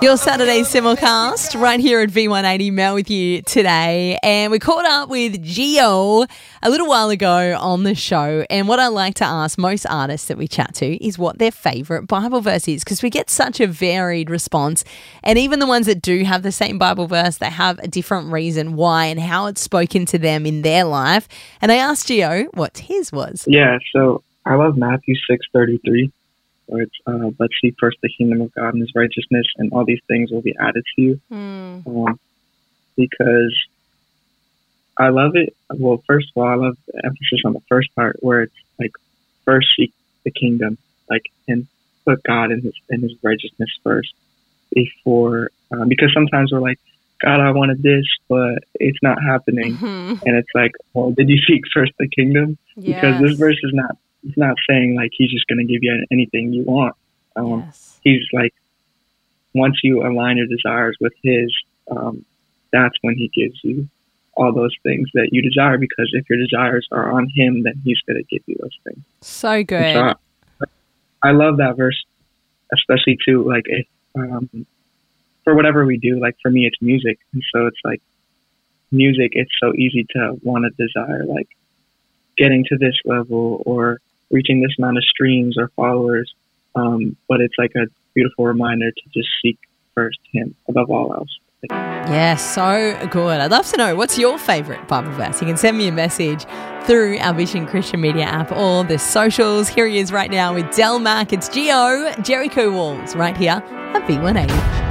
Your Saturday simulcast right here at V180. Mel with you today. And we caught up with Gio a little while ago on the show. And what I like to ask most artists that we chat to is what their favourite Bible verse is, because we get such a varied response. And even the ones that do have the same Bible verse, they have a different reason why and how it's spoken to them in their life. And I asked Gio what his was. Yeah, so I love Matthew 6:33. Where it's, but seek first the kingdom of God and his righteousness, and all these things will be added to you. Because I love it. Well, first of all, I love the emphasis on the first part where it's like, first seek the kingdom, like, and put God and his righteousness first before, because sometimes we're like, God, I wanted this, but it's not happening. And it's like, well, did you seek first the kingdom? Yes. Because this verse is not, it's not saying like he's just going to give you anything you want. Yes. He's like, once you align your desires with his, that's when he gives you all those things that you desire, because if your desires are on him, then he's going to give you those things. So good. So I love that verse, especially too, like if, for whatever we do, like for me, it's music. And so it's like music, it's so easy to want to desire, like getting to this level or reaching this amount of streams or followers. But it's like a beautiful reminder to just seek first him above all else. Yeah, so good. I'd love to know, what's your favourite Bible verse? You can send me a message through our Vision Christian Media app or the socials. Here he is right now with Del Mac. It's Gio, Jericho Walls, right here at V180.